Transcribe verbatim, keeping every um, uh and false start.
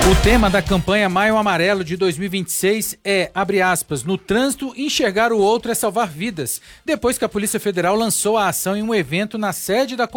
O tema da campanha Maio Amarelo de dois mil e vinte e seis é, abre aspas, no trânsito, enxergar o outro é salvar vidas, depois que a Polícia Federal lançou a ação em um evento na sede da